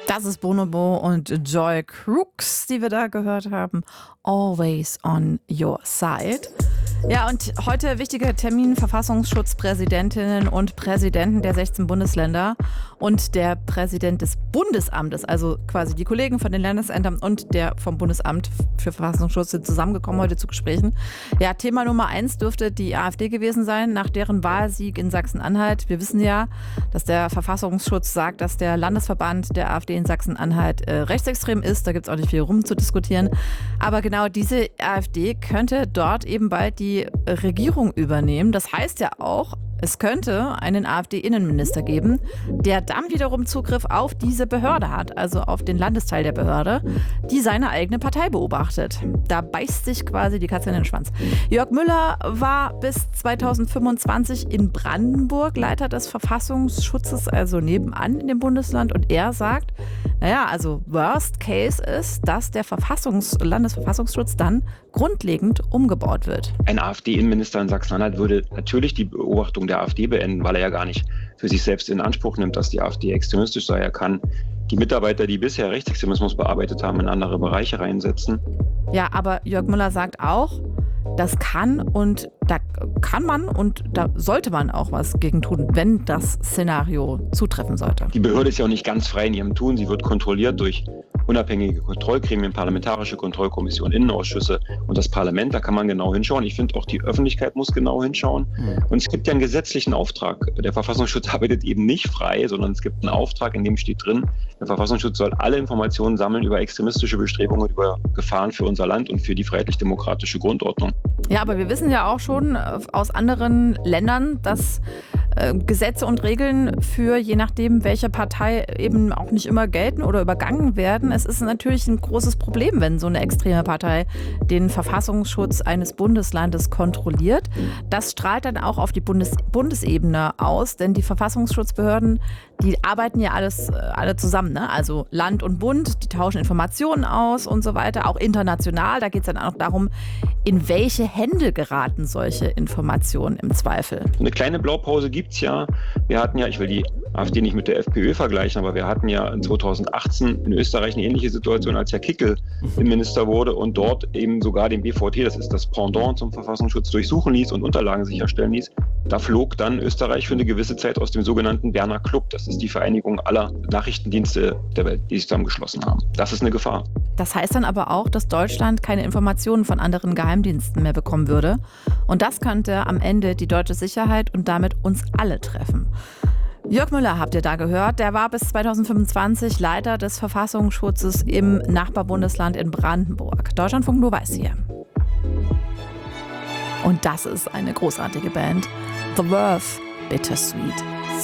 Das ist Bonobo und Joy Crooks, die wir da gehört haben. Always on your side. Ja, und heute wichtiger Termin: Verfassungsschutzpräsidentinnen und Präsidenten der 16 Bundesländer und der Präsident des Bundesamtes, also quasi die Kollegen von den Landesämtern und der vom Bundesamt für Verfassungsschutz sind zusammengekommen heute zu Gesprächen. Ja, Thema Nummer 1 dürfte die AfD gewesen sein, nach deren Wahlsieg in Sachsen-Anhalt. Wir wissen ja, dass der Verfassungsschutz sagt, dass der Landesverband der AfD in Sachsen-Anhalt rechtsextrem ist. Da gibt es auch nicht viel rum zu diskutieren. Aber genau diese AfD könnte dort eben bald die Regierung übernehmen. Das heißt ja auch, es könnte einen AfD-Innenminister geben, der dann wiederum Zugriff auf diese Behörde hat, also auf den Landesteil der Behörde, die seine eigene Partei beobachtet. Da beißt sich quasi die Katze in den Schwanz. Jörg Müller war bis 2025 in Brandenburg Leiter des Verfassungsschutzes, also nebenan in dem Bundesland. Und er sagt, naja, also Worst Case ist, dass der Landesverfassungsschutz dann grundlegend umgebaut wird. Ein AfD-Innenminister in Sachsen-Anhalt würde natürlich die Beobachtung der AfD beenden, weil er ja gar nicht für sich selbst in Anspruch nimmt, dass die AfD extremistisch sei. Er kann die Mitarbeiter, die bisher Rechtsextremismus bearbeitet haben, in andere Bereiche reinsetzen. Ja, aber Jörg Müller sagt auch, das kann und da kann man und da sollte man auch was gegen tun, wenn das Szenario zutreffen sollte. Die Behörde ist ja auch nicht ganz frei in ihrem Tun. Sie wird kontrolliert durch unabhängige Kontrollgremien, parlamentarische Kontrollkommission, Innenausschüsse und das Parlament. Da kann man genau hinschauen. Ich finde, auch die Öffentlichkeit muss genau hinschauen. Und es gibt ja einen gesetzlichen Auftrag. Der Verfassungsschutz arbeitet eben nicht frei, sondern es gibt einen Auftrag, in dem steht drin, der Verfassungsschutz soll alle Informationen sammeln über extremistische Bestrebungen, über Gefahren für unser Land und für die freiheitlich-demokratische Grundordnung. Ja, aber wir wissen ja auch schon aus anderen Ländern, dass Gesetze und Regeln für je nachdem, welche Partei eben auch nicht immer gelten oder übergangen werden. Es ist natürlich ein großes Problem, wenn so eine extreme Partei den Verfassungsschutz eines Bundeslandes kontrolliert. Das strahlt dann auch auf die Bundesebene aus, denn die Verfassungsschutzbehörden, die arbeiten ja alle zusammen, ne? Also Land und Bund, die tauschen Informationen aus und so weiter, auch international. Da geht es dann auch darum, in welche Hände geraten solche Informationen im Zweifel. Eine kleine Blaupause gibt es ja. Wir hatten ja, ich will die AfD nicht mit der FPÖ vergleichen, aber wir hatten ja in 2018 in Österreich eine ähnliche Situation, als Herr Kickl Innenminister wurde und dort eben sogar den BVT, das ist das Pendant zum Verfassungsschutz, durchsuchen ließ und Unterlagen sicherstellen ließ. Da flog dann Österreich für eine gewisse Zeit aus dem sogenannten Berner Club. Das ist die Vereinigung aller Nachrichtendienste der Welt, die sich zusammengeschlossen haben. Das ist eine Gefahr. Das heißt dann aber auch, dass Deutschland keine Informationen von anderen Geheimdiensten mehr bekommen würde. Und das könnte am Ende die deutsche Sicherheit und damit uns alle treffen. Jörg Müller habt ihr da gehört, der war bis 2025 Leiter des Verfassungsschutzes im Nachbarbundesland in Brandenburg. Deutschlandfunk nur weiß hier. Und das ist eine großartige Band. The Verve, Bittersweet